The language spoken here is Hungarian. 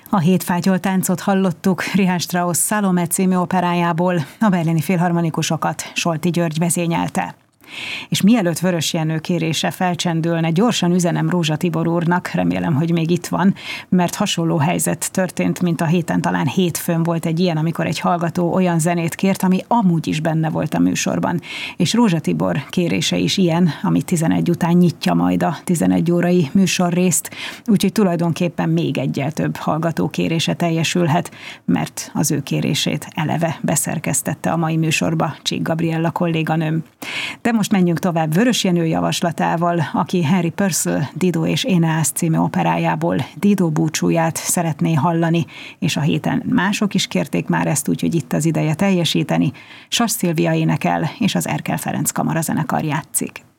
A Hétfátyol táncot hallottuk Richard Strauss Salome című operájából, a berlini filharmonikusokat Solti György vezényelte. És mielőtt Vörös Jenő kérése felcsendülne, gyorsan üzenem Rózsa Tibor úrnak, remélem, hogy még itt van, mert hasonló helyzet történt, mint a héten, talán hétfőn volt egy ilyen, amikor egy hallgató olyan zenét kért, ami amúgy is benne volt a műsorban. És Rózsa Tibor kérése is ilyen, ami 11 után nyitja majd a 11 órai műsorrészt, úgyhogy tulajdonképpen még egyel több hallgató kérése teljesülhet, mert az ő kérését eleve beszerkesztette a mai műsorba Csík Gabriella kolléganőm. De most menjünk tovább Vörös Jenő javaslatával, aki Henry Purcell Dido és Eneas című operájából Dido búcsúját szeretné hallani, és a héten mások is kérték már ezt, úgyhogy itt az ideje teljesíteni. Sas Szilvia énekel, és az Erkel Ferenc Kamarazenekar játszik.